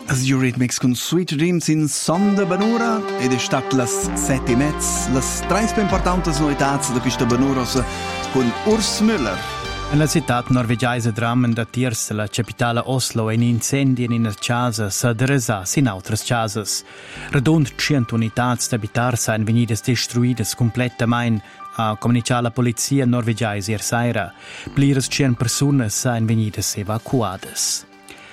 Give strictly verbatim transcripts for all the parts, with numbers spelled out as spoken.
As Eurythmics con Sweet Dreams in Som de Benura ed è stat las sette e mezz, las tres più importantes noitats da questa Benura con Urs Müller. La città norvegiaise Drammen da Tiers, la capitale Oslo, in incendi in una casa sa deresas in altres casas. Redond cento unitats d'habitar sain venidas destruidas completamente, a comunicare la polizia norvegiaise ieri sera. Pliras cien personas sain venidas evacuadas.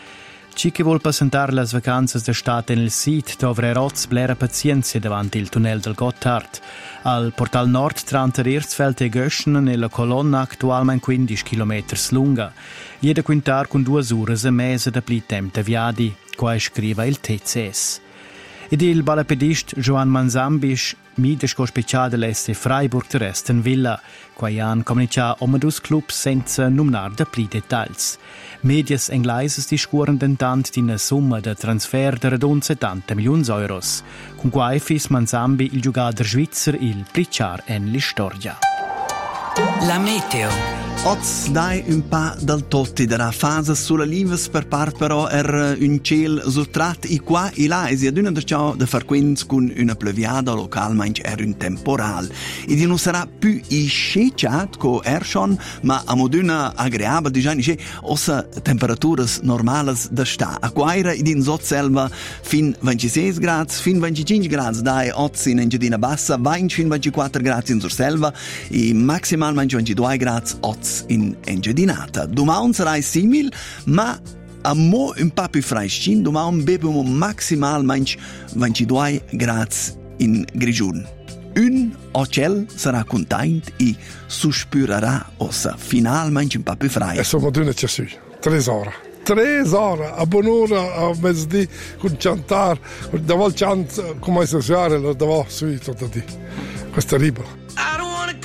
Ci che vuol passare le vacanze d'estate nel sito dovrà blera pazienza davanti il tunnel del Gotthard. Al Portal Nord tra Erzfeld e Göschen nella colonna attualmente quindici chilometri lunga. Jede quintar con due ore e mezza da pli tempo da viadi, qua scrive il T C S. Ed il balapedist Joan Manzambis Mides co speciale dell'S Freiburg terrestre in Villa, qua han comunicato omedus club senza numnar da pli dettagli. Medias Engleises discuoren dentant di una somma de transfer de redon settanta milioni euro, con quai fis Manzambi il giocatore svizzer il priciar en l'istoria. La meteo. Oz dai un pa dal totti della fase sulla lives per part però er un ciel sottrat i qua i là e si ad una da ciò da far quins con una pleviada localmente er un temporal e di non sarà più i scecciat co er schon ma a moduna agreabile di già ossa temperaturas normales da sta a quaira ed in sot selva fin ventisei gradi fin venticinque gradi dai oz in Engiadina Bassa venti fin ventiquattro gradi in surselva e maximalmente ventidue gradi oz in Engiadinata. Domani sarà simil, ma a mo un po' più frescin, domani beviamo maximalmente ventidue gradi in Grigiun. Un ocel sarà contento e sospirerà ossa finalmente un po' più fresco. E sono due necessari, tre ore. Tre ore, a buon'ora, a mezzodì, con cantare, da vol chant, come associare, da vol suito da di. Questo è terribile.